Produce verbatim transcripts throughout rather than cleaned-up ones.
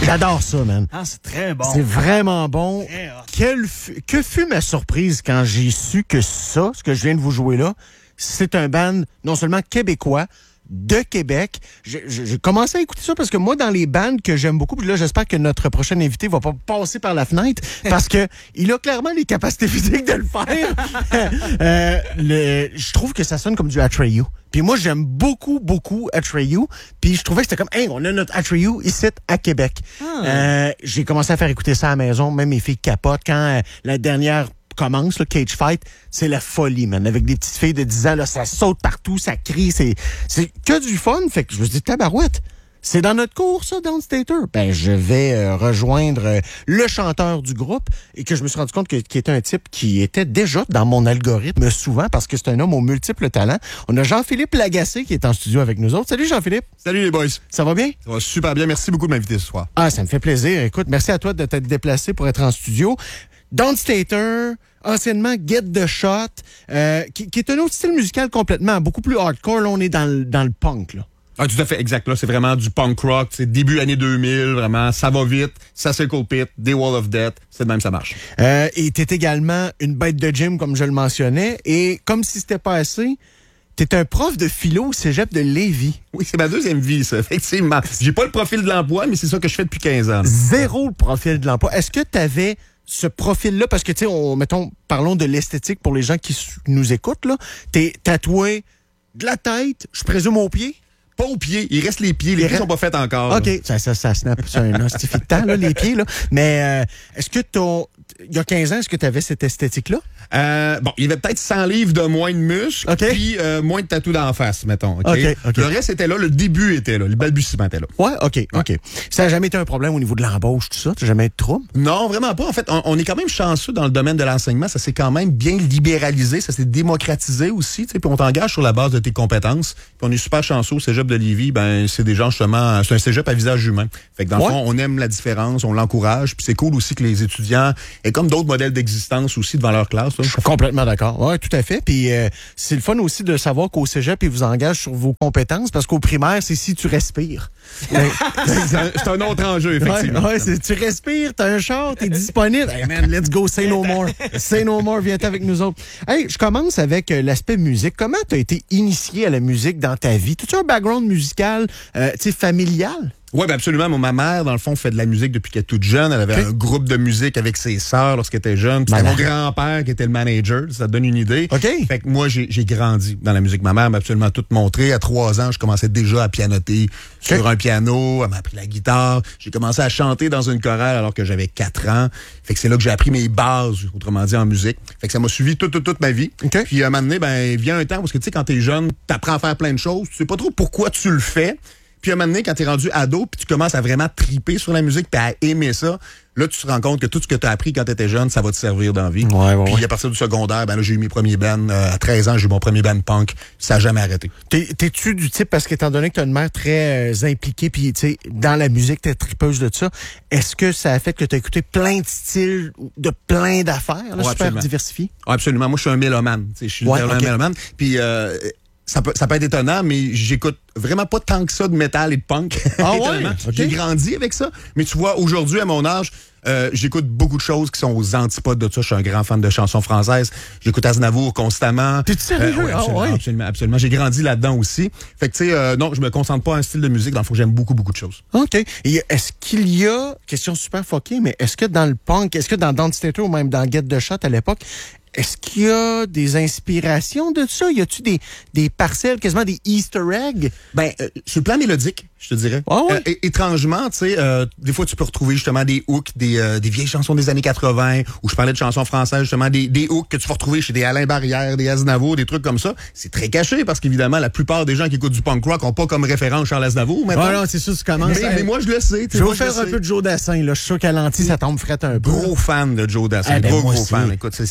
J'adore ça, man. Ah, c'est très bon. C'est vraiment bon. Très hot. Quelle fu- que fut ma surprise quand j'ai su que ça, ce que je viens de vous jouer là, c'est un band non seulement québécois, de Québec. J'ai, j'ai commencé à écouter ça parce que moi, dans les bands que j'aime beaucoup, puis là, j'espère que notre prochain invité va pas passer par la fenêtre parce que il a clairement les capacités physiques de le faire. euh, le, je trouve que ça sonne comme du Atreyu. Puis moi, j'aime beaucoup, beaucoup Atreyu. Puis je trouvais que c'était comme, hey, on a notre Atreyu ici à Québec. Ah. Euh, j'ai commencé à faire écouter ça à la maison. Même mes filles capotent. Quand euh, la dernière commence, le Cage Fight, c'est la folie, man. Avec des petites filles de dix ans, là, ça saute partout, ça crie, c'est, c'est que du fun. Fait que je me dis, tabarouette, c'est dans notre cours, ça, Downstater. Ben, je vais euh, rejoindre euh, le chanteur du groupe et que je me suis rendu compte que, qu'il était un type qui était déjà dans mon algorithme souvent parce que c'est un homme aux multiples talents. On a Jean-Philippe Lagacé qui est en studio avec nous autres. Salut, Jean-Philippe. Salut les boys. Ça va bien? Ça va super bien. Merci beaucoup de m'inviter ce soir. Ah, ça me fait plaisir. Écoute, merci à toi de t'être déplacé pour être en studio. Downstater, anciennement Get the Shot, euh, qui, qui est un autre style musical complètement, beaucoup plus hardcore. Là, on est dans le, dans le punk, là. Ah, tout à fait, exact. Là, c'est vraiment du punk rock. C'est début années deux mille, vraiment. Ça va vite. Ça circle pit, des Wall of Death. C'est de même, ça marche. Euh, et t'es également une bête de gym, comme je le mentionnais. Et comme si c'était pas assez, t'es un prof de philo au cégep de Lévis. Oui, c'est ma deuxième vie, ça, effectivement. J'ai pas le profil de l'emploi, mais c'est ça que je fais depuis quinze ans. Zéro le profil de l'emploi. Est-ce que t'avais ce profil-là, parce que, tu sais, on, mettons, parlons de l'esthétique pour les gens qui nous écoutent, là. T'es tatoué de la tête, je présume aux pieds? Pas aux pieds, il reste les pieds. Les, les pieds re... sont pas faits encore. OK, ça, ça, ça snap, c'est un hostifie de temps, là, les pieds, là. Mais euh, est-ce que ton... il y a quinze ans, est-ce que tu avais cette esthétique-là? Euh, bon, il y avait peut-être cent livres de moins de muscles, okay. puis euh, moins de tatou d'en face, mettons. Okay? Okay, okay. Le reste était là, le début était là, le balbutiement était là. Ouais, OK, ouais. OK. Ça n'a jamais été un problème au niveau de l'embauche, tout ça? T'as jamais eu de trouble? Non, vraiment pas. En fait, on, on est quand même chanceux dans le domaine de l'enseignement. Ça s'est quand même bien libéralisé, ça s'est démocratisé aussi, tu sais, puis on t'engage sur la base de tes compétences. Puis on est super chanceux au cégep de Lévis, ben c'est des gens justement, c'est un cégep à visage humain. Fait que dans ouais. le fond, on aime la différence, on l'encourage, puis c'est cool aussi que les étudiants aient comme d'autres modèles d'existence aussi devant leur classe. Là. Je suis complètement d'accord. Oui, tout à fait. Puis euh, c'est le fun aussi de savoir qu'au cégep, ils vous engagent sur vos compétences parce qu'au primaire, c'est si tu respires. c'est, un, c'est un autre enjeu, effectivement. Ouais, ouais, c'est, tu respires, t'as un char, t'es disponible. Hey man, let's go, say no more. Say no more, viens avec nous autres. Hey, je commence avec euh, l'aspect musique. Comment t'as été initié à la musique dans ta vie? T'as-tu un background musical, euh, tu sais, familial? Oui, ben absolument. Moi, ma mère, dans le fond, fait de la musique depuis qu'elle est toute jeune. Elle avait okay. un groupe de musique avec ses sœurs lorsqu'elle était jeune. Puis c'était mon grand-père qui était le manager. Ça te donne une idée. Okay. Fait que moi, j'ai, j'ai grandi dans la musique. Ma mère m'a absolument tout montré. À trois ans, je commençais déjà à pianoter okay. sur un piano. Elle m'a appris la guitare. J'ai commencé à chanter dans une chorale alors que j'avais quatre ans. Fait que c'est là que j'ai appris mes bases, autrement dit, en musique. Fait que ça m'a suivi toute, toute, toute ma vie. Okay. Puis à un moment donné, ben, vient un temps parce que, tu sais, quand t'es jeune, t'apprends à faire plein de choses. Tu sais pas trop pourquoi tu le fais. Puis à un moment donné, quand t'es rendu ado, puis tu commences à vraiment triper sur la musique, puis à aimer ça, là, tu te rends compte que tout ce que tu as appris quand tu étais jeune, ça va te servir dans la vie. Ouais, ouais, puis ouais. à partir du secondaire, ben là, j'ai eu mes premiers bands. Euh, à treize ans, j'ai eu mon premier band punk. Ça n'a jamais arrêté. T'es, t'es-tu du type, parce qu'étant donné que tu as une mère très euh, impliquée, puis tu sais, dans la musique, t'es tripeuse de ça, est-ce que ça a fait que tu as écouté plein de styles, de plein d'affaires, là, ouais, super absolument. diversifiés? Ouais, absolument. Moi, je suis un mélomane. Je suis ouais, un okay. mélomane. Puis... Euh, Ça peut, ça peut être étonnant, mais j'écoute vraiment pas tant que ça de métal et de punk. Ah ouais? Okay. J'ai grandi avec ça. Mais tu vois, aujourd'hui, à mon âge, euh, j'écoute beaucoup de choses qui sont aux antipodes de ça. Je suis un grand fan de chansons françaises. J'écoute Aznavour constamment. T'es-tu sérieux? Euh, ouais, absolument, ah ouais? absolument, absolument. J'ai grandi là-dedans aussi. Fait que, tu sais, euh, non, je me concentre pas à un style de musique. Dans le fond, j'aime beaucoup, beaucoup de choses. OK. Et est-ce qu'il y a, question super fuckée, mais est-ce que dans le punk, est-ce que dans Downstater ou même dans Get the Shot à l'époque, est-ce qu'il y a des inspirations de ça? Y a-tu des, des parcelles, quasiment des Easter eggs? Ben, euh, sur le plan mélodique, je te dirais. Ah ouais? Euh, étrangement, tu sais, euh, des fois, tu peux retrouver justement des hooks, des, euh, des vieilles chansons des années quatre-vingts, où je parlais de chansons françaises, justement, des, des hooks que tu vas retrouver chez des Alain Barrière, des Aznavour, des trucs comme ça. C'est très caché, parce qu'évidemment, la plupart des gens qui écoutent du punk rock n'ont pas comme référence Charles Aznavour, maintenant. Ouais, non, c'est sûr, tu commences. Mais, à... mais moi, je le sais. Je vais vous faire un peu de Joe Dassin, là. Je suis sûr qu'à l'anti, ça tombe frette un peu. Gros fan de Joe Dassin. Ah, ben gros, gros aussi. fan. Écoute, c'est, c'est des hits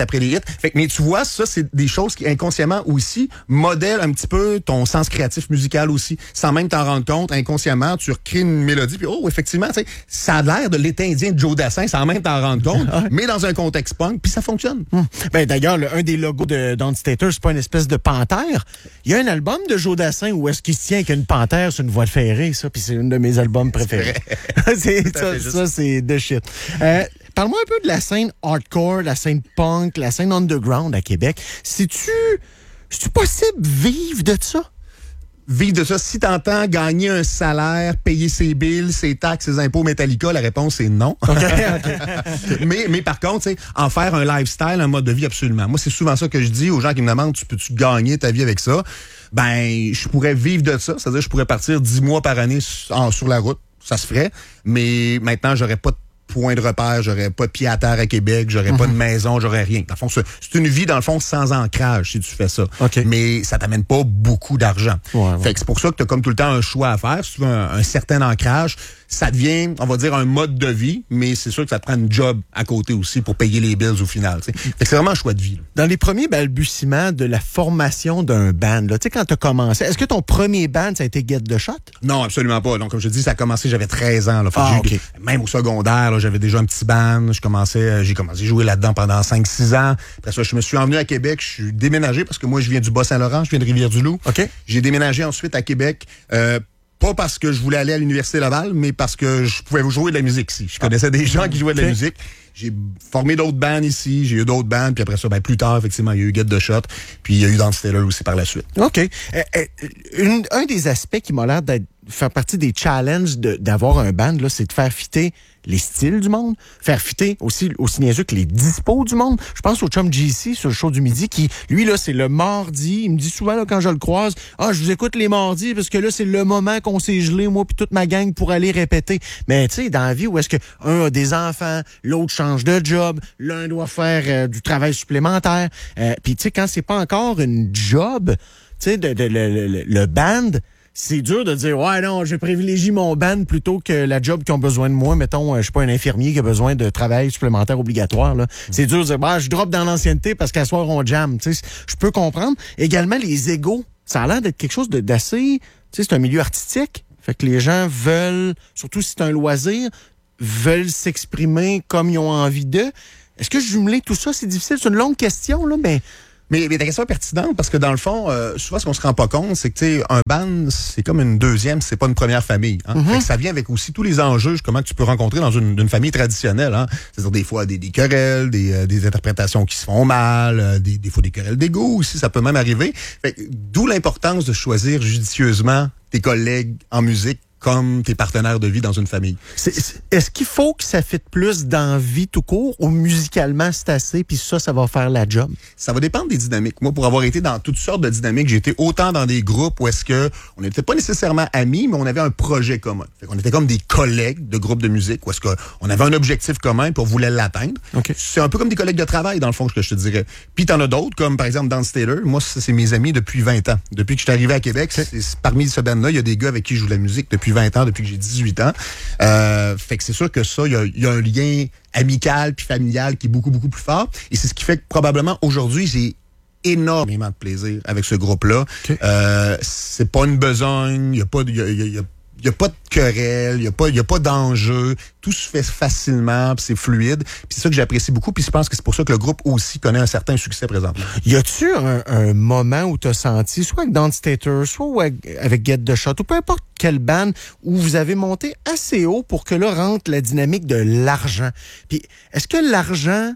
après les hits. Fait que, mais tu vois, ça, c'est des choses qui, inconsciemment aussi, modèlent un petit peu ton sens créatif musical aussi. Sans même t'en rendre compte, inconsciemment, tu recrées une mélodie, puis oh, effectivement, tu sais, ça a l'air de l'été indien de Joe Dassin, sans même t'en rendre compte, mais dans un contexte punk, puis ça fonctionne. Hum. Ben, d'ailleurs, le, un des logos de Downstater, c'est pas une espèce de panthère. Il y a un album de Joe Dassin où est-ce qu'il se tient avec une panthère sur une voie de ferrée, ça, puis c'est une de mes albums préférés. c'est, ça, ça c'est de shit. Euh, Parle-moi un peu de la scène hardcore, la scène punk, la scène underground à Québec. C'est-tu, c'est-tu possible vivre de ça? Vivre de ça, si t'entends gagner un salaire, payer ses bills, ses taxes, ses impôts Metallica, la réponse est non. Okay, okay. mais, mais par contre, en faire un lifestyle, un mode de vie, absolument. Moi, c'est souvent ça que je dis aux gens qui me demandent, tu peux-tu gagner ta vie avec ça? Ben, je pourrais vivre de ça. C'est-à-dire, je pourrais partir dix mois par année en, sur la route. Ça se ferait. Mais maintenant, j'aurais pas de point de repère, j'aurais pas de pied à terre à Québec, j'aurais mm-hmm. pas de maison, j'aurais rien. Dans le fond, c'est, c'est une vie, dans le fond, sans ancrage, si tu fais ça. Okay. Mais ça t'amène pas beaucoup d'argent. Ouais, ouais. Fait que c'est pour ça que t'as comme tout le temps un choix à faire. Si tu veux un, un certain ancrage, ça devient, on va dire, un mode de vie, mais c'est sûr que ça te prend une job à côté aussi pour payer les bills au final. T'sais. Fait que c'est vraiment un choix de vie. Là. Dans les premiers balbutiements de la formation d'un band, tu sais, quand t'as commencé, est-ce que ton premier band, ça a été Get the Shot? Non, absolument pas. Donc, comme je te dis, ça a commencé, j'avais treize ans. Là. Fait que ah, j'ai, okay. Même au secondaire, là, j'avais déjà un petit band. Je commençais, j'ai commencé à jouer là-dedans pendant cinq six ans. Après ça, je me suis envenu à Québec. Je suis déménagé parce que moi, je viens du Bas-Saint-Laurent, je viens de Rivière-du-Loup. Okay. J'ai déménagé ensuite à Québec. Euh, Pas parce que je voulais aller à l'Université Laval, mais parce que je pouvais jouer de la musique ici. Je connaissais des gens qui jouaient de la musique. J'ai formé d'autres bands ici, j'ai eu d'autres bands, puis après ça, ben, plus tard, effectivement, il y a eu Get the Shot, puis il y a eu Downstater aussi par la suite. OK. Euh, euh, une, un des aspects qui m'a l'air d'être faire partie des challenges de, d'avoir un band, là, c'est de faire fitter les styles du monde, faire fitter aussi, aussi niaiseux que les dispos du monde. Je pense au chum G C sur le show du midi qui, lui, là, c'est le mardi. Il me dit souvent, là, quand je le croise, ah, je vous écoute les mardis parce que là, c'est le moment qu'on s'est gelé, moi puis toute ma gang, pour aller répéter. Mais, tu sais, dans la vie où est-ce que un a des enfants, l'autre change de job, l'un doit faire euh, du travail supplémentaire. Euh, puis, tu sais, quand c'est pas encore une job, tu sais, de, de, le, le, le band, c'est dur de dire, ouais, non, je privilégie mon band plutôt que la job qui ont besoin de moi. Mettons, je suis pas un infirmier qui a besoin de travail supplémentaire obligatoire, là. Mm. C'est dur de dire, bah, je drop dans l'ancienneté parce qu'à soir, on jam. Tu sais, je peux comprendre. Également, les égos. Ça a l'air d'être quelque chose de, d'assez, tu sais, c'est un milieu artistique. Fait que les gens veulent, surtout si c'est un loisir, veulent s'exprimer comme ils ont envie d'eux. Est-ce que jumeler tout ça, c'est difficile? C'est une longue question, là, mais... Mais, mais ta question est pertinente parce que dans le fond, euh, souvent ce qu'on se rend pas compte, c'est que tu sais, un band, c'est comme une deuxième, c'est pas une première famille. Hein? Mm-hmm. Fait que ça vient avec aussi tous les enjeux, comment tu peux rencontrer dans une, une famille traditionnelle. Hein? C'est-à-dire des fois des, des querelles, des, euh, des interprétations qui se font mal, euh, des, des fois des querelles d'ego aussi, ça peut même arriver. Fait que, d'où l'importance de choisir judicieusement tes collègues en musique comme tes partenaires de vie dans une famille. C'est, c'est, est-ce qu'il faut que ça fitte plus dans vie tout court ou musicalement c'est assez puis ça, ça va faire la job? Ça va dépendre des dynamiques. Moi, pour avoir été dans toutes sortes de dynamiques, j'ai été autant dans des groupes où est-ce que on n'était pas nécessairement amis, mais on avait un projet commun. Fait qu'on était comme des collègues de groupes de musique où est-ce qu'on avait un objectif commun puis on voulait l'atteindre. Okay. C'est un peu comme des collègues de travail, dans le fond, que je te dirais. Puis t'en as d'autres, comme par exemple Downstater. Moi, c'est mes amis depuis vingt ans. Depuis que je suis arrivé à Québec, okay. c'est, c'est, parmi ce band-là, il y a des gars avec qui je joue de la musique depuis vingt ans, depuis que j'ai dix-huit ans. Euh, fait que c'est sûr que ça, il y a, y a un lien amical puis familial qui est beaucoup, beaucoup plus fort. Et c'est ce qui fait que probablement aujourd'hui, j'ai énormément de plaisir avec ce groupe-là. Okay. Euh, c'est pas une besogne, il y a pas de... Y a, y a, y a, Il n'y a pas de querelle, il n'y a pas, y a pas d'enjeu. Tout se fait facilement, puis c'est fluide. Puis c'est ça que j'apprécie beaucoup. Puis je pense que c'est pour ça que le groupe aussi connaît un certain succès présentement. Y a-tu un, un moment où tu as senti, soit avec Downstater, soit avec Get the Shot, ou peu importe quelle band, où vous avez monté assez haut pour que là rentre la dynamique de l'argent? Puis est-ce que l'argent...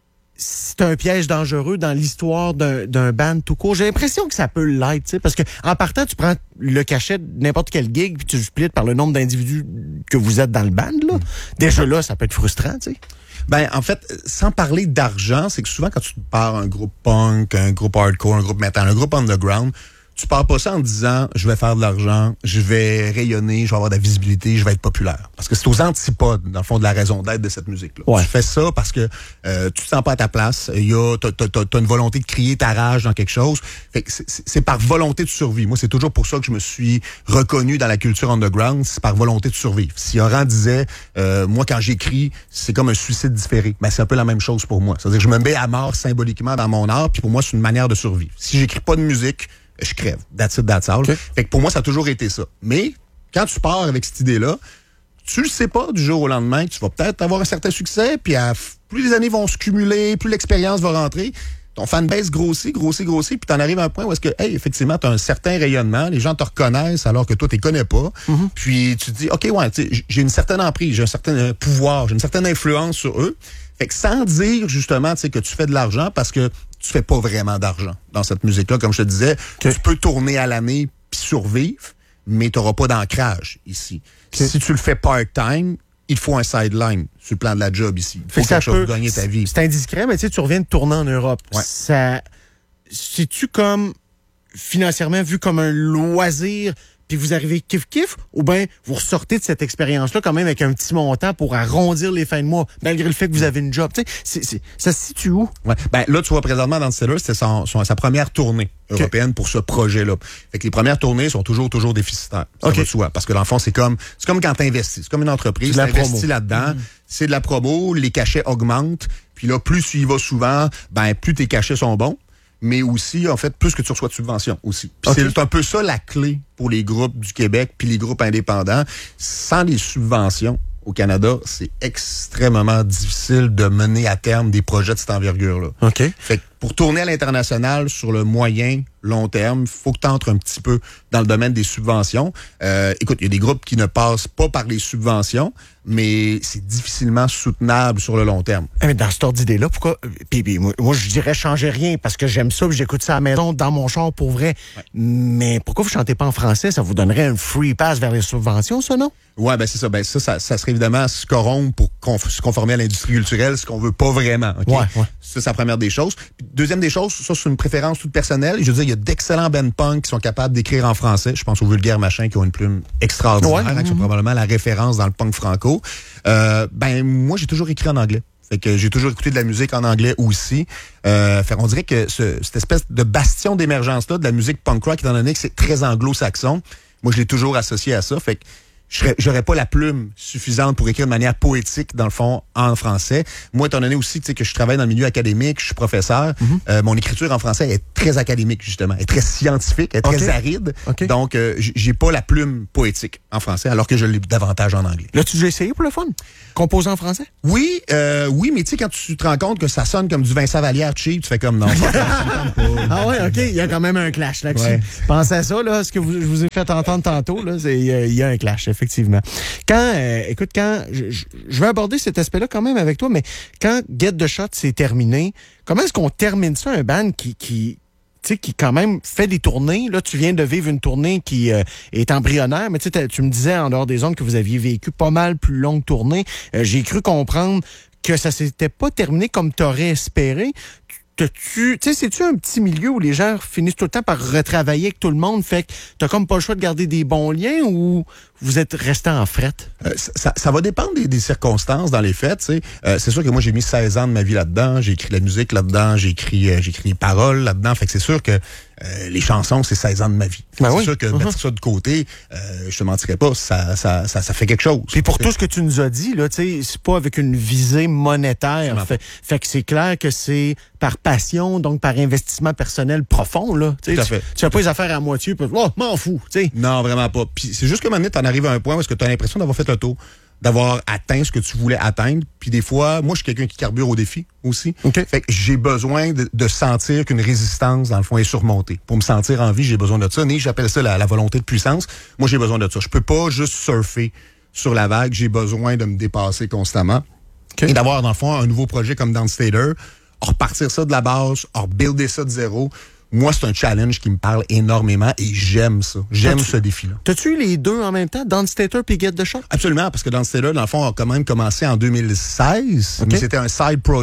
c'est un piège dangereux dans l'histoire d'un, d'un band tout court? J'ai l'impression que ça peut l'être, tu sais, parce que en partant, tu prends le cachet de n'importe quel gig puis tu le splits par le nombre d'individus que vous êtes dans le band, là. Déjà là, ça peut être frustrant, tu sais. Ben, en fait, sans parler d'argent, c'est que souvent, quand tu pars un groupe punk, un groupe hardcore, un groupe metal, un groupe underground, tu pars pas ça en te disant je vais faire de l'argent, je vais rayonner, je vais avoir de la visibilité, je vais être populaire. Parce que c'est aux antipodes, dans le fond, de la raison d'être de cette musique-là. Ouais. Tu fais ça parce que euh, tu te sens pas à ta place, il y a t'as, t'as, t'as une volonté de crier ta rage dans quelque chose. Fait que c'est, c'est par volonté de survie. Moi, c'est toujours pour ça que je me suis reconnu dans la culture underground, c'est par volonté de survivre. Si Oran disait euh, moi quand j'écris, c'est comme un suicide différé, ben c'est un peu la même chose pour moi. C'est-à-dire que je me mets à mort symboliquement dans mon art, puis pour moi c'est une manière de survivre. Si j'écris pas de musique, je crève. That's it, that's all. Okay. Fait que pour moi, ça a toujours été ça. Mais quand tu pars avec cette idée-là, tu le sais pas du jour au lendemain que tu vas peut-être avoir un certain succès, puis à, plus les années vont se cumuler, plus l'expérience va rentrer, ton fanbase grossit, grossit, grossit, puis t'en arrives à un point où est-ce que, hey, effectivement, t'as un certain rayonnement, les gens te reconnaissent alors que toi, t'es connais pas, mm-hmm. Puis tu te dis, OK, ouais, j'ai une certaine emprise, j'ai un certain pouvoir, j'ai une certaine influence sur eux. Fait que sans dire, justement, tu sais, que tu fais de l'argent parce que tu fais pas vraiment d'argent dans cette musique-là. Comme je te disais, okay. Tu peux tourner à l'année puis survivre, mais tu n'auras pas d'ancrage ici. Okay. Si tu le fais part-time, il faut un sideline sur le plan de la job ici. Il faut quelque chose pour gagner ta vie. C'est indiscret, mais tu sais, tu reviens de tourner en Europe. Ouais. Ça, c'est-tu comme, financièrement, vu comme un loisir, puis vous arrivez kiff-kiff, ou bien vous ressortez de cette expérience-là quand même avec un petit montant pour arrondir les fins de mois, malgré le fait que vous avez une job. Tu sais, c'est, c'est, ça se situe où? Ouais. Ben, là, tu vois, présentement, dans Dawnstater, c'était son, son, sa première tournée européenne okay. Pour ce projet-là. Fait que les premières tournées sont toujours, toujours déficitaires. Ça okay. va de soi. Parce que dans le fond, c'est comme, c'est comme quand t'investis. C'est comme une entreprise. Tu investis là-dedans. Mmh. C'est de la promo, les cachets augmentent. Puis là, plus tu y vas souvent, ben, plus tes cachets sont bons. Mais aussi, en fait, plus que tu reçois de subventions aussi. Okay. C'est un peu ça la clé pour les groupes du Québec puis les groupes indépendants. Sans les subventions au Canada, c'est extrêmement difficile de mener à terme des projets de cette envergure-là. OK. Fait que pour tourner à l'international sur le moyen, long terme, il faut que tu entres un petit peu dans le domaine des subventions. Euh, écoute, il y a des groupes qui ne passent pas par les subventions, mais c'est difficilement soutenable sur le long terme. Mais dans cette ordre d'idée-là, pourquoi... Puis, puis, moi, moi, je dirais changer rien, parce que j'aime ça, puis j'écoute ça à la maison, dans mon char, pour vrai. Ouais. Mais pourquoi vous chantez pas en français? Ça vous donnerait un free pass vers les subventions, ça, non? Ouais, ben c'est ça. Ben ça, ça, ça serait évidemment se corrompre pour conf- se conformer à l'industrie culturelle, ce qu'on veut pas vraiment. Okay? Ouais, ouais. Ça, c'est la première des choses. Puis, deuxième des choses, ça, c'est une préférence toute personnelle. Je veux dire, il y a d'excellents band punk qui sont capables d'écrire en français. Je pense aux Vulgaires Machins qui ont une plume extraordinaire, ouais, hein, mm-hmm. qui sont probablement la référence dans le punk franco. Euh, ben, moi, j'ai toujours écrit en anglais. Fait que j'ai toujours écouté de la musique en anglais aussi. Euh, fait on dirait que ce, cette espèce de bastion d'émergence-là de la musique punk rock, étant donné que c'est très anglo-saxon, moi, je l'ai toujours associé à ça. Fait que j'aurais pas la plume suffisante pour écrire de manière poétique, dans le fond, en français. Moi, étant donné aussi que je travaille dans le milieu académique, je suis professeur, mm-hmm. euh, mon écriture en français est très académique, justement. Elle est très scientifique, elle est okay. très aride. Okay. Donc, euh, j'ai pas la plume poétique en français, alors que je l'ai davantage en anglais. L'as-tu déjà essayé pour le fun? Composer en français? Oui, euh, oui, mais tu sais, quand tu te rends compte que ça sonne comme du Vincent Vallière cheap, tu fais comme non. Ah ouais, OK, il y a quand même un clash là-dessus. Ouais. Pensez à ça, là, ce que vous, je vous ai fait entendre tantôt, là, il y, y a un clash, effectivement. Quand, euh, écoute, quand, je, je vais aborder cet aspect-là quand même avec toi, mais quand Get the Shot s'est terminé, comment est-ce qu'on termine ça, un band qui, qui, tu sais, qui quand même fait des tournées? Là, tu viens de vivre une tournée qui euh, est embryonnaire, mais tu sais, tu me disais en dehors des ondes que vous aviez vécu pas mal plus longue tournée. Euh, j'ai cru comprendre que ça s'était pas terminé comme tu aurais espéré. Tu sais, c'est-tu un petit milieu où les gens finissent tout le temps par retravailler avec tout le monde, fait que t'as comme pas le choix de garder des bons liens, ou vous êtes resté en fret? Euh, ça, ça va dépendre des, des circonstances dans les faits, tu sais. Euh, c'est sûr que moi, j'ai mis seize ans de ma vie là-dedans, j'ai écrit de la musique là-dedans, j'ai écrit, euh, j'ai écrit les paroles là-dedans, fait que c'est sûr que euh, les chansons, c'est seize ans de ma vie. Ben c'est oui. sûr que uh-huh. mettre ça de côté, euh, je te mentirais pas, ça, ça, ça, ça fait quelque chose. Puis pour tout ce que tu nous as dit, là, tu sais, c'est pas avec une visée monétaire. Fait, fait que c'est clair que c'est par passion, donc par investissement personnel profond, là. Tout à fait. Tu fais pas les affaires à moitié, puis oh, m'en fous, tu sais. Non, vraiment pas. Puis c'est juste que maintenant, t'en arrives à un point où est-ce que t'as l'impression d'avoir fait le tour, d'avoir atteint ce que tu voulais atteindre. Puis des fois, moi, je suis quelqu'un qui carbure au défi aussi. Okay. Fait que j'ai besoin de, de sentir qu'une résistance, dans le fond, est surmontée. Pour me sentir en vie, j'ai besoin de ça. Né, j'appelle ça la, la volonté de puissance. Moi, j'ai besoin de ça. Je peux pas juste surfer sur la vague. J'ai besoin de me dépasser constamment. Okay. Et d'avoir, dans le fond, un nouveau projet comme Dawnstater, repartir ça de la base, rebuilder ça de zéro. Moi, c'est un challenge qui me parle énormément et j'aime ça. J'aime ce défi-là. T'as-tu eu les deux en même temps, Dawnstater puis Get the Shot? Absolument, parce que Dawnstater, dans le fond, a quand même commencé en deux mille seize, okay. mais c'était un side project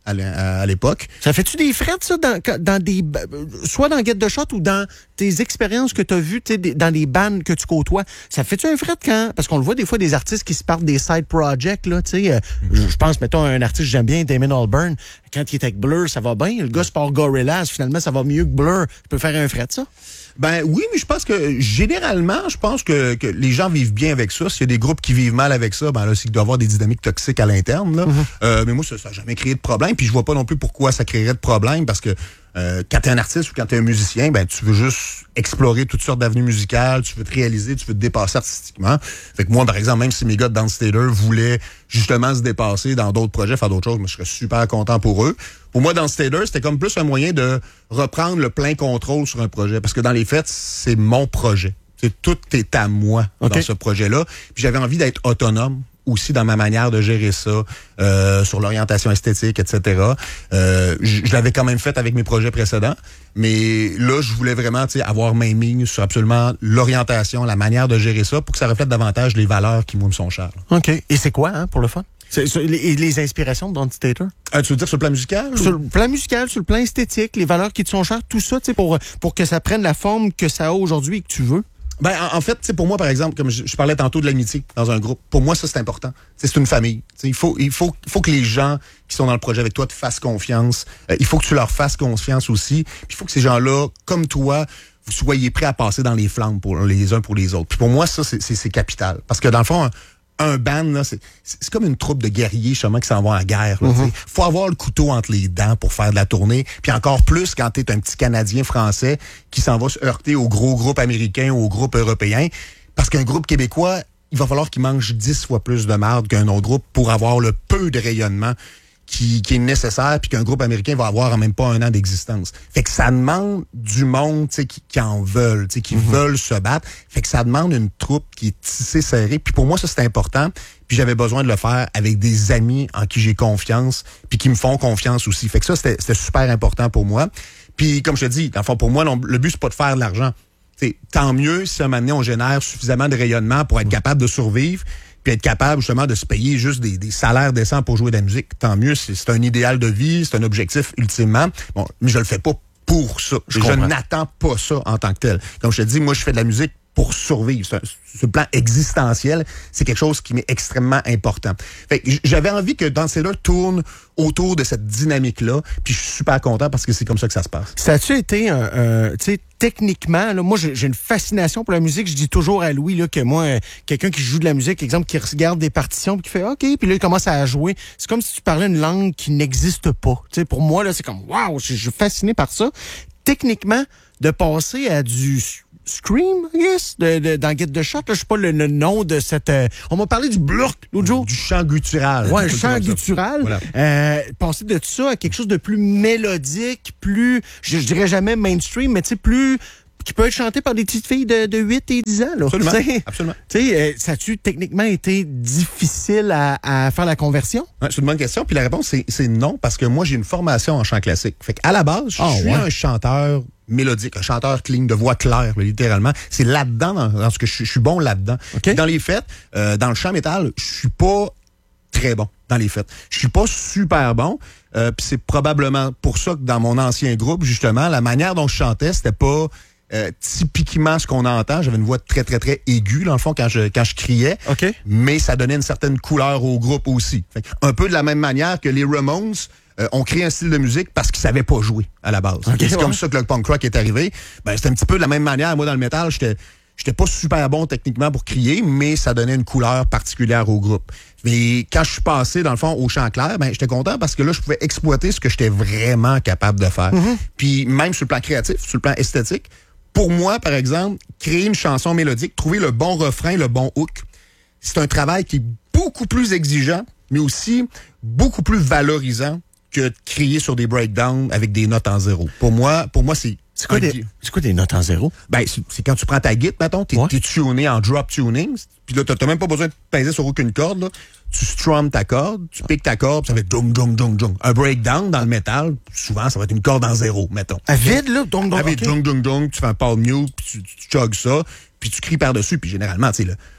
à, à, à l'époque. Ça fait-tu des frettes, ça, dans, dans des, soit dans Get the Shot ou dans tes expériences que tu as vues, dans les bands que tu côtoies? Ça fait-tu un fret quand? Parce qu'on le voit des fois, des artistes qui se partent des side projects, là, tu sais. Euh, mm-hmm. Je pense, mettons, un artiste que j'aime bien, Damon Albarn. Quand il est avec Blur, ça va bien. Le gars se part Gorillaz, finalement, ça va mieux que Blur. Tu peux faire un fret, ça? Ben oui, mais je pense que généralement, je pense que, que les gens vivent bien avec ça. S'il y a des groupes qui vivent mal avec ça, ben là, c'est qu'il doit y avoir des dynamiques toxiques à l'interne. Là. Mm-hmm. Euh, mais moi, ça n'a jamais créé de problème. Puis je vois pas non plus pourquoi ça créerait de problème, parce que euh, quand t'es un artiste ou quand t'es un musicien, ben tu veux juste explorer toutes sortes d'avenues musicales, tu veux te réaliser, tu veux te dépasser artistiquement. Fait que moi, par exemple, même si mes gars de Downstater voulaient justement se dépasser dans d'autres projets, faire d'autres choses, moi, je serais super content pour eux. Pour moi, Downstater, c'était comme plus un moyen de reprendre le plein contrôle sur un projet. Parce que dans les faits, c'est mon projet. C'est, tout est à moi okay. dans ce projet-là. Puis j'avais envie d'être autonome aussi dans ma manière de gérer ça, euh, sur l'orientation esthétique, et cetera. Euh, je, je l'avais quand même fait avec mes projets précédents, mais là, je voulais vraiment avoir main mise sur absolument l'orientation, la manière de gérer ça pour que ça reflète davantage les valeurs qui, moi, me sont chères. OK. Et c'est quoi, hein, pour le fun? C'est, sur, les, les inspirations de Downstater? Euh, tu veux dire sur le plan musical? Sur ou? le plan musical, sur le plan esthétique, les valeurs qui te sont chères, tout ça, pour, pour que ça prenne la forme que ça a aujourd'hui et que tu veux? Ben, en, en fait, pour moi, par exemple, comme je, je parlais tantôt de l'amitié dans un groupe, pour moi, ça, c'est important. T'sais, c'est une famille. T'sais, il faut, il faut, il faut que les gens qui sont dans le projet avec toi te fassent confiance. Euh, il faut que tu leur fasses confiance aussi. Puis il faut que ces gens-là, comme toi, vous soyez prêts à passer dans les flammes pour les uns pour les autres. Puis pour moi, ça, c'est, c'est, c'est capital. Parce que dans le fond, un, un band, là, c'est, c'est comme une troupe de guerriers, justement, qui s'en vont en guerre. Il mm-hmm. faut avoir le couteau entre les dents pour faire de la tournée. Puis encore plus quand t'es un petit Canadien français qui s'en va se heurter aux gros groupes américains ou aux groupes européens. Parce qu'un groupe québécois, il va falloir qu'il mange dix fois plus de marde qu'un autre groupe pour avoir le peu de rayonnement qui, qui est nécessaire, puis qu'un groupe américain va avoir en même pas un an d'existence. Fait que ça demande du monde, tu sais, qui, qui en veulent, tu sais, qui mm-hmm. veulent se battre. Fait que ça demande une troupe qui est tissée serrée. Puis pour moi, ça, c'est important. Puis j'avais besoin de le faire avec des amis en qui j'ai confiance, puis qui me font confiance aussi. Fait que ça, c'était, c'était super important pour moi. Puis comme je te dis, dans le fond, pour moi, non, le but, c'est pas de faire de l'argent. T'sais, tant mieux si à un moment donné, on génère suffisamment de rayonnement pour être capable de survivre, puis être capable justement de se payer juste des, des salaires décents pour jouer de la musique. Tant mieux, c'est, c'est un idéal de vie, c'est un objectif ultimement. Bon, mais je le fais pas pour ça. Je, je n'attends pas ça en tant que tel. Comme je te dis, moi, je fais de la musique pour survivre. C'est un, sur le plan existentiel, c'est quelque chose qui m'est extrêmement important. Fait que j'avais envie que Downstater tourne autour de cette dynamique-là, puis je suis super content parce que c'est comme ça que ça se passe. Ça a-tu été, un, un, tu sais, techniquement, là, moi, j'ai, j'ai une fascination pour la musique. Je dis toujours à Louis là, que moi, euh, quelqu'un qui joue de la musique, exemple, qui regarde des partitions, puis qui fait OK, puis là, il commence à jouer. C'est comme si tu parlais une langue qui n'existe pas. Tu sais, pour moi, là, c'est comme waouh, je suis fasciné par ça. Techniquement, de passer à du Scream, I guess, de, de, dans Get the Shot. Là, je sais pas le, le nom de cette... Euh, on m'a parlé du blurk l'autre jour. Du chant guttural. Ouais, un chant guttural. Voilà. Euh, passer de ça à quelque chose de plus mélodique, plus, je, je dirais jamais mainstream, mais tu sais, plus... qui peut être chanté par des petites filles de, de huit et dix ans. Là. Absolument. T'sais, Absolument. T'sais, euh, ça a-tu techniquement été difficile à, à faire la conversion? Ouais, c'est une bonne question. Puis la réponse, c'est, c'est non, parce que moi, j'ai une formation en chant classique. Fait qu'à la base, je oh, suis ouais. un chanteur mélodique, un chanteur clean, de voix claire, là, littéralement. C'est là-dedans, dans, dans ce que je, je suis bon là-dedans. Okay. Dans les faits, euh, dans le chant métal, je suis pas très bon dans les faits. Je suis pas super bon. Euh, puis c'est probablement pour ça que dans mon ancien groupe, justement, la manière dont je chantais, c'était pas... Euh, typiquement ce qu'on entend. J'avais une voix très, très, très aiguë, dans le fond, quand je, quand je criais. Okay. Mais ça donnait une certaine couleur au groupe aussi. Fait, un peu de la même manière que les Ramones euh, ont créé un style de musique parce qu'ils savaient pas jouer à la base. Okay, c'est ouais. comme ça que le punk rock est arrivé. Ben, c'est un petit peu de la même manière. Moi, dans le métal, j'étais, j'étais pas super bon techniquement pour crier, mais ça donnait une couleur particulière au groupe. Mais quand je suis passé, dans le fond, au chant clair, ben, j'étais content parce que là, je pouvais exploiter ce que j'étais vraiment capable de faire. Mm-hmm. Puis même sur le plan créatif, sur le plan esthétique, pour moi, par exemple, créer une chanson mélodique, trouver le bon refrain, le bon hook, c'est un travail qui est beaucoup plus exigeant, mais aussi beaucoup plus valorisant que de crier sur des breakdowns avec des notes en zéro. Pour moi, pour moi, c'est... C'est quoi, des, c'est quoi des notes en zéro? Ben, c'est, c'est quand tu prends ta guitare, mettons, t'es, ouais. t'es tuné en drop tuning, puis là, t'as, t'as même pas besoin de peser sur aucune corde, là. Tu strums ta corde, tu piques ta corde, puis ça fait dong, dong, dong, dong. Un breakdown dans le métal, souvent, ça va être une corde en zéro, mettons. À vide, là, dong, dong, À vide, okay. dong, dong, dong, tu fais un palm mute, puis tu, tu, tu chugs ça, puis tu cries par-dessus, puis généralement, tu sais, le,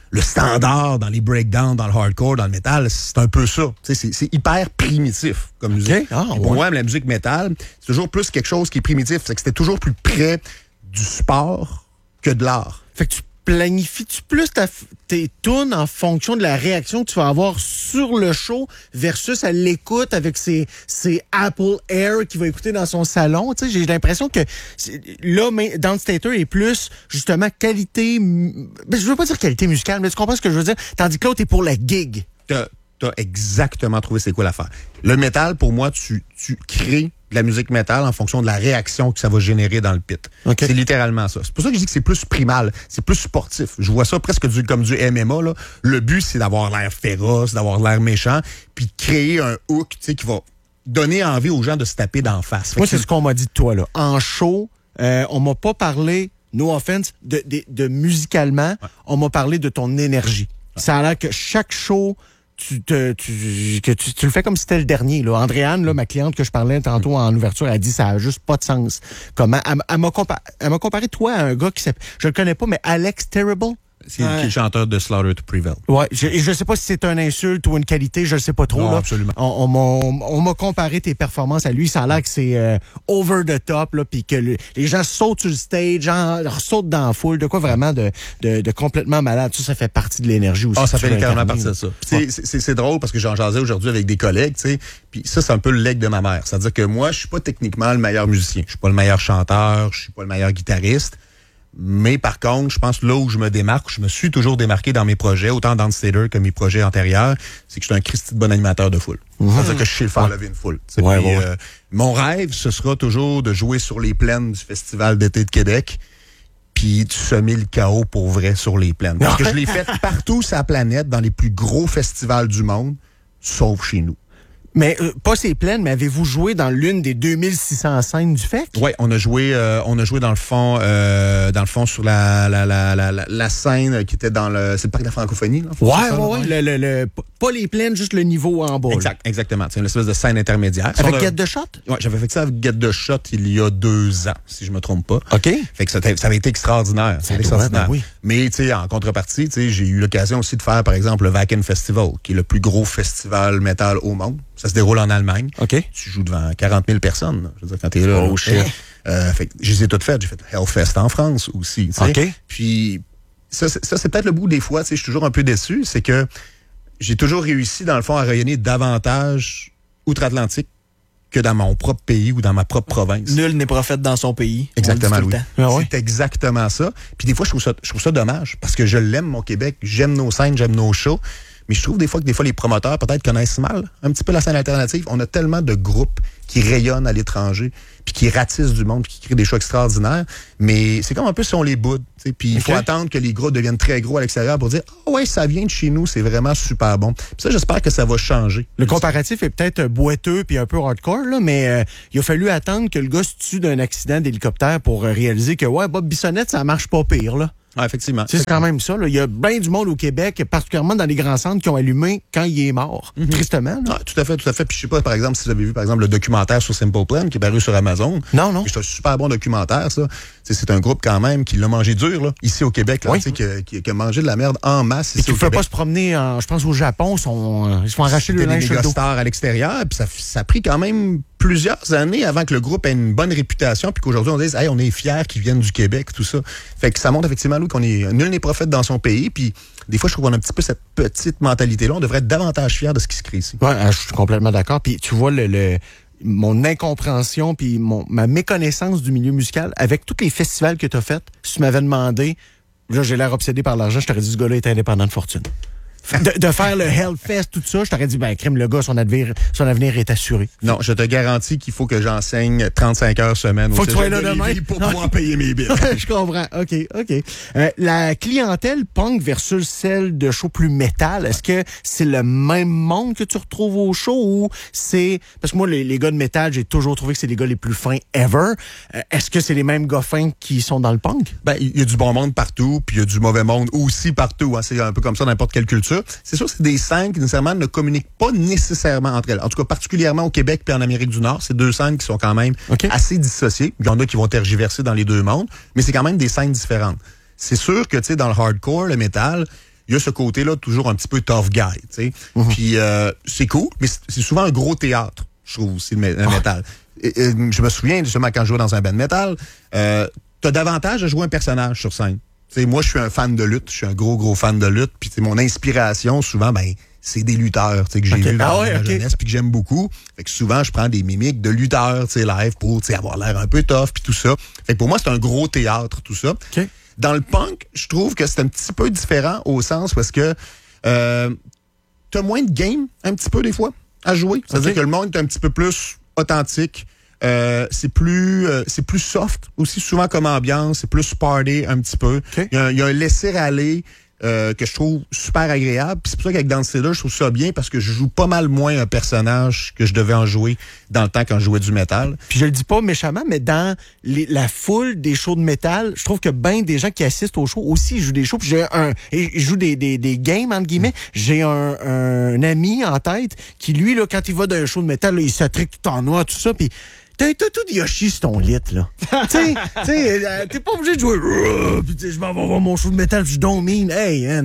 le standard dans les breakdowns, dans le hardcore, dans le métal, c'est un peu ça. C'est, c'est hyper primitif comme musique. Okay. Ah, pour ouais. moi, la musique métal, c'est toujours plus quelque chose qui est primitif. C'est que c'était toujours plus près du sport que de l'art. Fait que tu planifies-tu plus ta, tes tunes en fonction de la réaction que tu vas avoir sur le show versus à l'écoute avec ses, ses Apple Air qu'il va écouter dans son salon? Tu sais, j'ai l'impression que là, Downstater est plus, justement, qualité... Je veux pas dire qualité musicale, mais tu comprends ce que je veux dire? Tandis que l'autre, t'es pour la gig. T'as, t'as exactement trouvé c'est quoi l'affaire. Le métal, pour moi, tu, tu crées de la musique métal en fonction de la réaction que ça va générer dans le pit. Okay. C'est littéralement ça. C'est pour ça que je dis que c'est plus primal, c'est plus sportif. Je vois ça presque du, comme du M M A. Là. Le but, c'est d'avoir l'air féroce, d'avoir l'air méchant, puis de créer un hook, tu sais, qui va donner envie aux gens de se taper d'en face. Moi, c'est ce qu'on m'a dit de toi, là. En show, euh, on m'a pas parlé, no offense, de, de, de musicalement, ouais. On m'a parlé de ton énergie. Ouais. Ça a l'air que chaque show... Tu, te, tu, que tu, tu le fais comme si c'était le dernier. Là. Andréane, là, ma cliente que je parlais tantôt en ouverture, elle a dit ça n'a juste pas de sens. Comment Elle, elle, m'a comparé, elle m'a comparé toi à un gars qui s'appelle, je le connais pas, mais Alex Terrible. C'est ouais. le chanteur de Slaughter to Prevail. Ouais, je, je sais pas si c'est une insulte ou une qualité, je le sais pas trop. Non, là. Absolument. On, on, m'a, on m'a comparé tes performances à lui, ça a l'air que c'est euh, over the top, là, puis que le, les gens sautent sur le stage, genre, sautent dans la foule, de quoi vraiment de, de, de complètement malade. Ça, ça fait partie de l'énergie aussi. Ah, ça fait carrément partie de ça. C'est, c'est, c'est drôle parce que j'en jasais aujourd'hui avec des collègues, tu sais, puis ça, c'est un peu le leg de ma mère. C'est-à-dire que moi, je suis pas techniquement le meilleur musicien, je suis pas le meilleur chanteur, je suis pas le meilleur guitariste. Mais par contre, je pense là où je me démarque, je me suis toujours démarqué dans mes projets, autant dans Downstater que mes projets antérieurs, c'est que je suis un Christy de bon animateur de foule. Mmh. C'est-à-dire que je sais le faire ouais. lever une foule. Ouais, puis, ouais. Euh, mon rêve, ce sera toujours de jouer sur les plaines du Festival d'été de Québec, puis de semer le chaos pour vrai sur les plaines. Parce que je l'ai fait partout sur la planète, dans les plus gros festivals du monde, sauf chez nous. Mais euh, pas ces plaines, mais avez-vous joué dans l'une des deux mille six cents scènes du F E C? Oui, on a joué euh, on a joué dans le fond euh, dans le fond sur la la, la la la la scène qui était dans le c'est le parc de la francophonie là. Ouais, ouais, ouais, ouais. Le, le, le, pas les plaines, juste le niveau en bas. Exact, là. Exactement. C'est une espèce de scène intermédiaire. Avec a... Get the Shot? Ouais, j'avais fait ça avec Get the Shot il y a deux ans, si je me trompe pas. OK. Fait que ça, ça avait été extraordinaire. Ça avait extraordinaire. Ben oui. Mais tu sais, en contrepartie, tu sais, j'ai eu l'occasion aussi de faire, par exemple, le Wacken Festival, qui est le plus gros festival métal au monde. Ça se déroule en Allemagne. OK. Tu joues devant quarante mille personnes. Là. Je veux dire, quand t'es là. Oh, shit. Euh, fait que je les ai toutes faites. J'ai fait Hellfest en France aussi. Tu sais. OK. Puis, ça, c'est, ça, c'est peut-être le bout des fois, tu sais, je suis toujours un peu déçu, c'est que j'ai toujours réussi, dans le fond, à rayonner davantage outre-Atlantique que dans mon propre pays ou dans ma propre province. Nul n'est prophète dans son pays. Exactement, Louis. Ah ouais. C'est exactement ça. Puis des fois, je trouve ça, je trouve ça dommage parce que je l'aime, mon Québec. J'aime nos scènes, j'aime nos shows. Mais je trouve des fois que des fois les promoteurs peut-être connaissent mal un petit peu la scène alternative. On a tellement de groupes qui rayonnent à l'étranger, puis qui ratissent du monde, puis qui créent des shows extraordinaires. Mais c'est comme un peu si on les boude. Puis il okay. faut attendre que les groupes deviennent très gros à l'extérieur pour dire « Ah oh ouais, ça vient de chez nous, c'est vraiment super bon. » Puis ça, j'espère que ça va changer. Le comparatif est peut-être boiteux puis un peu hardcore, là, mais euh, il a fallu attendre que le gars se tue d'un accident d'hélicoptère pour euh, réaliser que ouais, Bob Bissonnette, ça marche pas pire, là. Ah, effectivement. C'est quand même ça. Là. Il y a bien du monde au Québec, particulièrement dans les grands centres, qui ont allumé quand il est mort. Mm-hmm. Tristement. Là. Ah, tout à fait, tout à fait. Puis je sais pas, par exemple, si vous avez vu, par exemple, le documentaire sur Simple Plan qui est paru sur Amazon. Non, non. C'est un super bon documentaire, ça. T'sais, c'est un groupe quand même qui l'a mangé dur, là, ici au Québec, là, oui. qui, qui, qui a mangé de la merde en masse ici Et qui au ne peut Québec. pas se promener, en, je pense, au Japon. Sont, euh, ils se font arracher le linge sur le dos. Stars à l'extérieur. Puis ça, ça a pris quand même plusieurs années avant que le groupe ait une bonne réputation, puis qu'aujourd'hui on dise hey, on est fiers qu'ils viennent du Québec, tout ça. Fait que ça montre effectivement Louis, qu'on est nul n'est prophète dans son pays, puis des fois je trouve qu'on a un petit peu cette petite mentalité là, on devrait être davantage fiers de ce qui se crée ici. Ouais, je suis complètement d'accord. Puis tu vois le, le mon incompréhension puis mon ma méconnaissance du milieu musical avec tous les festivals que tu as fait, si tu m'avais demandé, là j'ai l'air obsédé par l'argent, je t'aurais dit ce gars-là est indépendant de fortune. De, de faire le Hellfest, tout ça, je t'aurais dit, ben, crime, le gars, son avenir, son avenir est assuré. Non, je te garantis qu'il faut que j'enseigne trente-cinq heures semaine. Faut que tu sois là demain. Pour pouvoir payer mes billes. Je comprends. OK, OK. Euh, la clientèle punk versus celle de show plus métal, est-ce que c'est le même monde que tu retrouves au show ou c'est... Parce que moi, les, les gars de métal, j'ai toujours trouvé que c'est les gars les plus fins ever. Euh, est-ce que c'est les mêmes gars fins qui sont dans le punk? Ben, il y a du bon monde partout, puis il y a du mauvais monde aussi partout. Hein. C'est un peu comme ça dans n'importe quelle culture. C'est sûr que c'est des scènes qui nécessairement ne communiquent pas nécessairement entre elles. En tout cas, particulièrement au Québec puis en Amérique du Nord, c'est deux scènes qui sont quand même okay. assez dissociées. Il y en a qui vont tergiverser dans les deux mondes, mais c'est quand même des scènes différentes. C'est sûr que, tu sais, dans le hardcore, le métal, il y a ce côté-là toujours un petit peu tough guy, tu sais. Mm-hmm. Puis euh, c'est cool, mais c'est souvent un gros théâtre, je trouve aussi, le, le oh. métal. Et, et, je me souviens, justement, quand je jouais dans un band metal, euh, t'as davantage à jouer un personnage sur scène. T'sais, moi, je suis un fan de lutte, je suis un gros, gros fan de lutte, puis mon inspiration, souvent, ben c'est des lutteurs que j'ai okay. vus dans ah ouais, ma okay. jeunesse puis que j'aime beaucoup. Fait que souvent, je prends des mimiques de lutteurs live pour avoir l'air un peu tough puis tout ça. Fait que pour moi, c'est un gros théâtre, tout ça. Okay. Dans le punk, je trouve que c'est un petit peu différent au sens parce que euh, t'as moins de game, un petit peu des fois, à jouer. C'est-à-dire okay. que le monde est un petit peu plus authentique. Euh, c'est plus euh, c'est plus soft aussi souvent comme ambiance. C'est plus party un petit peu. Okay. Il y a, il y a un laisser-aller Euh, que je trouve super agréable. Puis c'est pour ça qu'avec Dancing, je trouve ça bien parce que je joue pas mal moins un personnage que je devais en jouer dans le temps quand je jouais du métal. Puis je le dis pas méchamment, mais dans les, la foule des shows de métal, je trouve que ben des gens qui assistent aux shows aussi jouent des shows. Puis j'ai un, et jouent des, des, des games, entre guillemets. Mm. J'ai un, un ami en tête qui, lui, là, quand il va d'un show de métal, là, il s'attrique tout en noir, tout ça, puis T'as tout de Yoshi sur ton lit, là. Tu sais, euh, t'es pas obligé de jouer. Puis je m'en vais voir mon show de métal, je don't mean. Hey, man.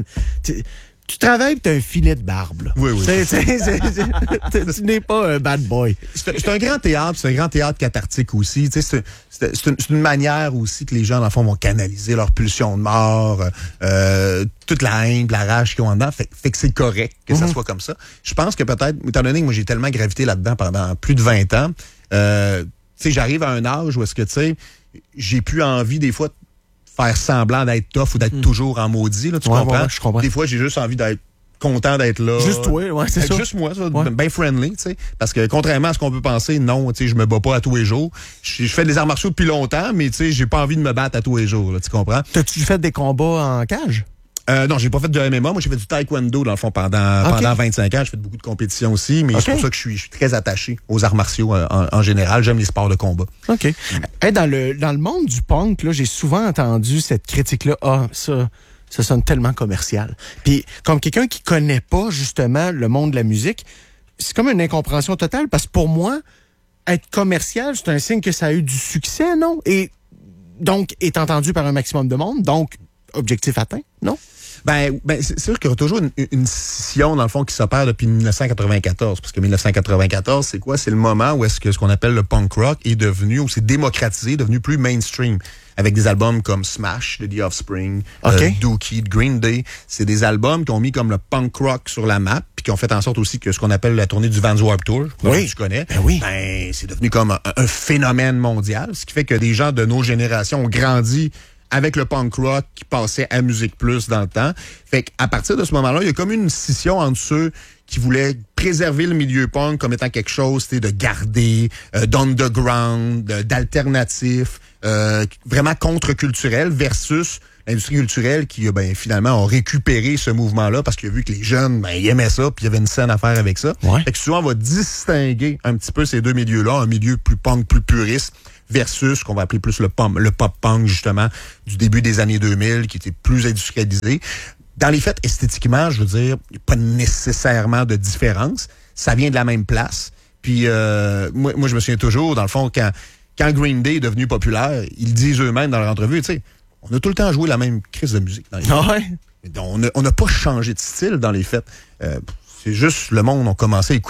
Tu travailles pis t'as un filet de barbe, là. Oui, oui. T'sais, t'sais, t'sais, t'sais, tu n'es pas un bad boy. C'est, c'est un grand théâtre, c'est un grand théâtre cathartique aussi. C'est, c'est, c'est, une, c'est une manière aussi que les gens, dans le fond, vont canaliser leur pulsion de mort, euh, toute la haine, la rage qu'ils ont en dedans. Fait, fait que c'est correct que mm-hmm. ça soit comme ça. Je pense que peut-être, étant donné que moi, j'ai tellement gravité là-dedans pendant plus de vingt ans, euh, tu sais, j'arrive à un âge où est-ce que, tu sais, j'ai plus envie, des fois, de faire semblant d'être tough ou d'être mm. toujours en maudit, là, tu ouais, comprends? Ouais, je comprends? Des fois, j'ai juste envie d'être content d'être là. Juste toi, ouais, c'est ça. Juste moi, ça, ouais. bien friendly, tu sais. Parce que contrairement à ce qu'on peut penser, non, tu sais, je me bats pas à tous les jours. Je, je fais des arts martiaux depuis longtemps, mais tu sais, j'ai pas envie de me battre à tous les jours, là, tu comprends? T'as-tu fait des combats en cage? Euh, non, j'ai pas fait de M M A. Moi, j'ai fait du taekwondo, dans le fond, pendant, okay. pendant vingt-cinq ans. J'ai fait beaucoup de compétitions aussi, mais okay. c'est pour ça que je suis, je suis très attaché aux arts martiaux euh, en, en général. J'aime les sports de combat. OK. Mm. Hey, dans le, dans le monde du punk, là, j'ai souvent entendu cette critique-là. Ah, ça, ça sonne tellement commercial. Puis, comme quelqu'un qui connaît pas, justement, le monde de la musique, c'est comme une incompréhension totale parce que pour moi, être commercial, c'est un signe que ça a eu du succès, non? Et donc, est entendu par un maximum de monde. Donc, objectif atteint, non? Ben, ben c'est sûr qu'il y a toujours une, une scission, dans le fond, qui s'opère depuis dix-neuf cent quatre-vingt-quatorze. Parce que dix-neuf cent quatre-vingt-quatorze, c'est quoi? C'est le moment où est-ce que ce qu'on appelle le punk rock est devenu, ou c'est démocratisé, devenu plus mainstream. Avec des albums comme Smash de The Offspring, okay. euh, Dookie de Green Day. C'est des albums qui ont mis comme le punk rock sur la map, puis qui ont fait en sorte aussi que ce qu'on appelle la tournée du Vans Warped Tour, oui. que tu connais, ben oui. ben, c'est devenu comme un, un phénomène mondial. Ce qui fait que des gens de nos générations ont grandi avec le punk rock qui passait à Musique Plus dans le temps. Fait qu'à partir de ce moment-là, il y a comme une scission entre ceux qui voulaient préserver le milieu punk comme étant quelque chose de garder, euh, d'underground, d'alternatif, euh, vraiment contre-culturel versus l'industrie culturelle qui, ben, finalement, a récupéré ce mouvement-là parce qu'il a vu que les jeunes, ben, ils aimaient ça, puis il y avait une scène à faire avec ça. Ouais. Fait que souvent, on va distinguer un petit peu ces deux milieux-là, un milieu plus punk, plus puriste, versus ce qu'on va appeler plus le pop, le pop-punk, justement, du début des années deux mille, qui était plus industrialisé. Dans les faits, esthétiquement, je veux dire, il n'y a pas nécessairement de différence. Ça vient de la même place. Puis, euh, moi, moi, je me souviens toujours, dans le fond, quand, quand Green Day est devenu populaire, ils disent eux-mêmes dans leur entrevue, tu sais, on a tout le temps joué la même crise de musique. Dans les ah ouais? On n'a on n'a pas changé de style dans les faits. Euh, c'est juste, le monde a commencé à écouter